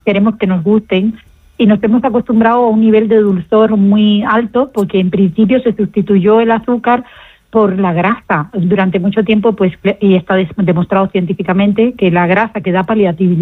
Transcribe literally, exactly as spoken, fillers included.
queremos que nos gusten, y nos hemos acostumbrado a un nivel de dulzor muy alto, porque en principio se sustituyó el azúcar por la grasa. Durante mucho tiempo, pues, y está demostrado científicamente que la grasa que da paliatividad